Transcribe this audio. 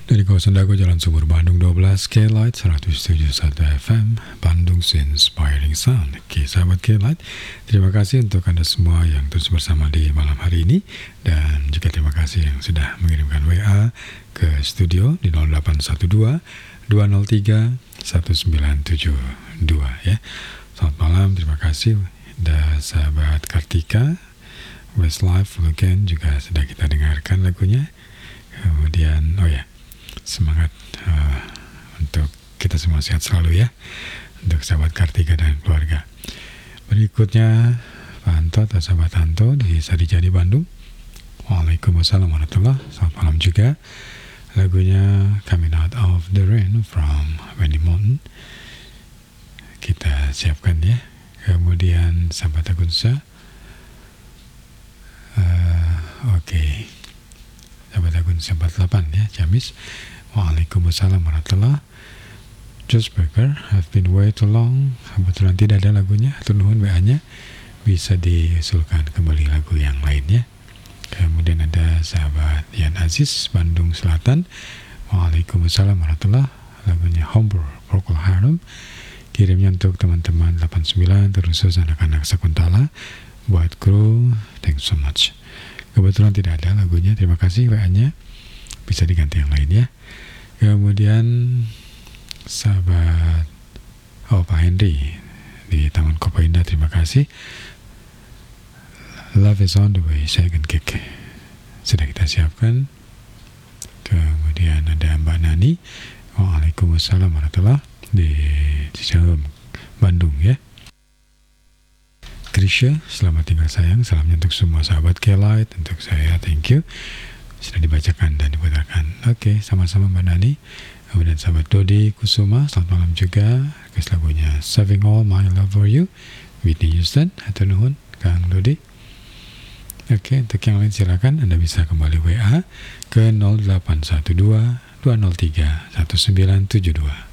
Dari kawasan Dago Jalan Sumur Bandung 12, K-Light 107.1 FM Bandung Inspiring Sound. Oke, sahabat K-Light, terima kasih untuk Anda semua yang terus bersama di malam hari ini. Dan juga terima kasih yang sudah mengirimkan WA ke studio di 0812 203 1972 ya. Selamat malam, terima kasih. Dan sahabat Kartika, Westlife Weekend juga sudah kita dengarkan lagunya. Kemudian, semangat untuk kita semua sehat selalu ya, untuk sahabat Kartika dan keluarga. Berikutnya Pak Anto atau sahabat Anto di Sarijadi Bandung. Waalaikumsalam warahmatullahi wabarakatuh. Selamat malam juga. Lagunya Coming Out of the Rain from Wendy Mountain kita siapkan ya. Kemudian sahabat Agunsa, sahabat Agun 48 ya, Jamis. Waalaikumsalam warahmatullahi wabarakatuh. Just Burger, I've been way too long. Kebetulan tidak ada lagunya, atau nuhun WA-nya bisa diusulkan kembali lagu yang lainnya. Kemudian ada sahabat Yan Aziz, Bandung Selatan. Waalaikumsalam warahmatullahi wabarakatuh. Lagunya Hombre Procol Harum. Kirimnya untuk teman-teman 89, terusus anak-anak Sekuntala. Buat kru, thanks so much. Kebetulan tidak ada lagunya, terima kasih WA-nya. Bisa diganti yang lain ya. Kemudian sahabat Pak Henry di Taman Kopo Indah, terima kasih. Love is on the way, second kick sudah kita siapkan. Kemudian ada Mbak Nani, Waalaikumsalam warahmatullahi wabarakatuh, di Cicahem, Bandung ya. Krisya, selamat tinggal sayang. Salamnya untuk semua sahabat K-Light, untuk saya, thank you. Sudah dibacakan dan diputarkan. Oke, sama-sama Mbak Nani. Kemudian sahabat Dodi Kusuma, selamat malam juga. Kes lagunya Saving All My Love For You, Whitney Houston. Hatur nuhun Kang Dodi. Oke, untuk yang lain silakan Anda bisa kembali WA ke 0812 203 1972.